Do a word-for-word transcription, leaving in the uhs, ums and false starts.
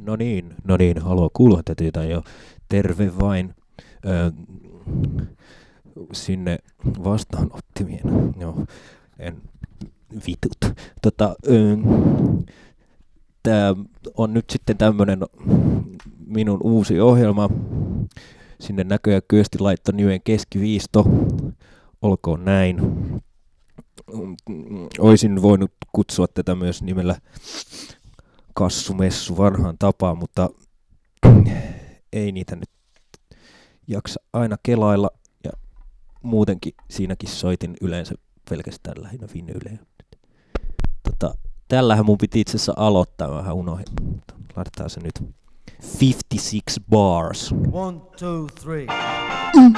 No niin, no niin, haluaa kuulla tätä jotain jo. Terve vain ö, sinne vastaanottimien. Joo, en vitut. Tota, ö, tää on nyt sitten tämmönen minun uusi ohjelma. Sinne näköjään Kyösti laittoi nimen Keskiviisto. Olkoon näin. Oisin voinut kutsua tätä myös nimellä Kassumessu vanhaan tapaan, mutta ei niitä nyt jaksa aina kelailla. Ja muutenkin siinäkin soitin yleensä pelkästään lähinnä vinylejä. Tota, tällähän mun piti itse asiassa aloittaa, vähän unohdin. Laitetaan se nyt. fifty-six bars. One, two, three.